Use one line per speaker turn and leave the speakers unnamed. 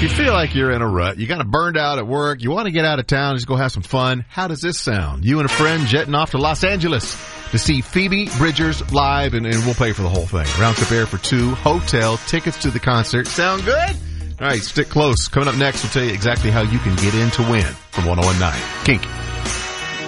you feel like you're in a rut, you kind of burned out at work, you want to get out of town, just go have some fun, how does this sound? You and a friend jetting off to Los Angeles to see Phoebe Bridgers live, and we'll pay for the whole thing. Round trip air for 2, hotel, tickets to the concert. Sound good? All right, stick close. Coming up next, we'll tell you exactly how you can get in to win from 101.9 Kinky.